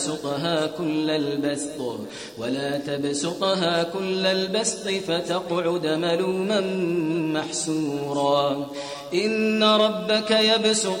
ولا تبسطها كل البسط فتقعد ملوما محسورا إن ربك يبسط